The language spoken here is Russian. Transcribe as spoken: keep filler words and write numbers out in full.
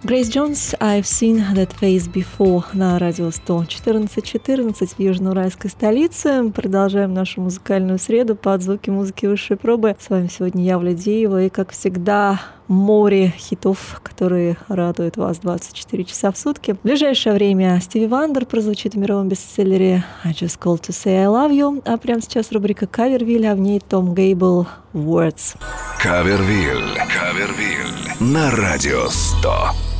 Грейс Джонс, I've seen that face before на радио сто четырнадцать четырнадцать в южноуральской столице. Продолжаем нашу музыкальную среду под звуки музыки высшей пробы. С вами сегодня я, Владеева, и, как всегда, море хитов, которые радуют вас двадцать четыре часа в сутки. В ближайшее время Стиви Вандер прозвучит в мировом бестселлере I Just Called to Say I Love You, а прямо сейчас рубрика «Кавервиль», а в ней Том Гейбл «Words». Кавервиль, Кавервиль на радио сто.